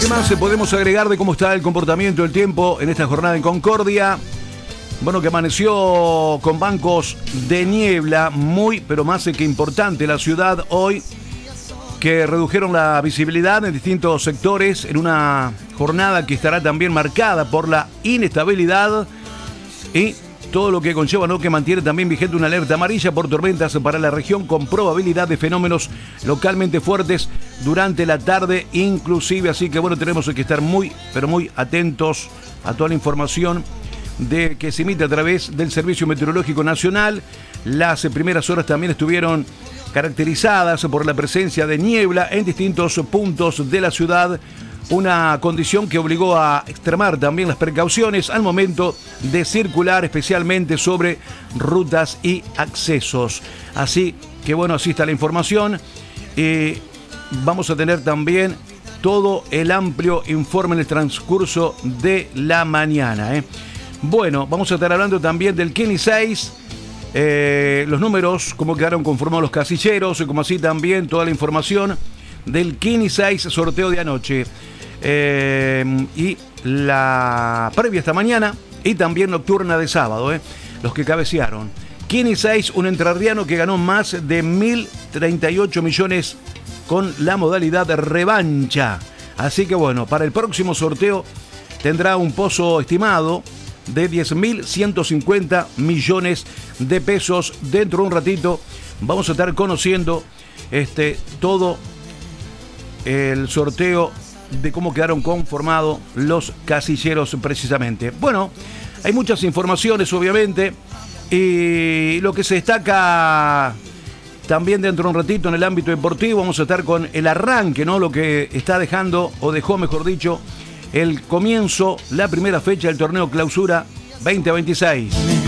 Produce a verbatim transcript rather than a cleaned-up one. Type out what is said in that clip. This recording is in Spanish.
¿Qué más podemos agregar de cómo está el comportamiento del tiempo en esta jornada en Concordia? Bueno, que amaneció con bancos de niebla, muy, pero más que importante la ciudad hoy, que redujeron la visibilidad en distintos sectores en una jornada que estará también marcada por la inestabilidad y todo lo que conlleva, ¿no?, que mantiene también vigente una alerta amarilla por tormentas para la región con probabilidad de fenómenos localmente fuertes durante la tarde inclusive. Así que bueno, tenemos que estar muy, pero muy atentos a toda la información de que se emite a través del Servicio Meteorológico Nacional. Las primeras horas también estuvieron caracterizadas por la presencia de niebla en distintos puntos de la ciudad, una condición que obligó a extremar también las precauciones al momento de circular, especialmente sobre rutas y accesos. Así que bueno, así está la información. Eh, vamos a tener también todo el amplio informe en el transcurso de la mañana, ¿eh? Bueno, vamos a estar hablando también del Kini seis, eh, los números, cómo quedaron conformados los casilleros, y como así también toda la información del Kini seis sorteo de anoche. Eh, y la previa esta mañana y también nocturna de sábado, eh, los que cabecearon. Kini seis, un entrerriano que ganó más de mil treinta y ocho millones con la modalidad revancha. Así que bueno, para el próximo sorteo tendrá un pozo estimado de diez mil ciento cincuenta millones de pesos. Dentro de un ratito vamos a estar conociendo este, todo el sorteo de cómo quedaron conformados los casilleros precisamente. Bueno, hay muchas informaciones obviamente, y lo que se destaca también dentro de un ratito en el ámbito deportivo, vamos a estar con el arranque, ¿no?, lo que está dejando, o dejó mejor dicho, el comienzo, la primera fecha del torneo Clausura veinte veintiséis.